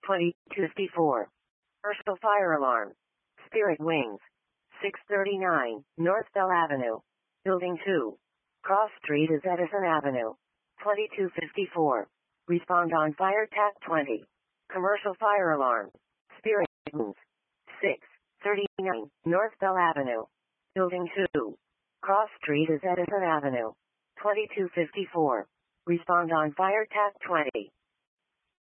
2054. Commercial fire alarm. Spirit Wings. 639, North Bell Avenue. Building 2. Cross Street is Edison Avenue. 2254. Respond on fire TAC 20. Commercial fire alarm. Spirit Wings. 639, North Bell Avenue. Building 2. Cross Street is Edison Avenue. 2254. Respond on fire TAC 20.